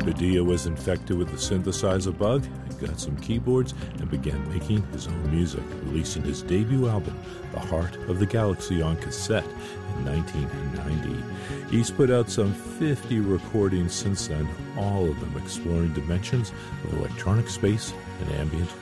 Padilla was infected with the synthesizer bug, got some keyboards, and began making his own music, releasing his debut album, The Heart of the Galaxy, on cassette in 1990. He's put out some 50 recordings since then, all of them exploring dimensions of electronic space and ambient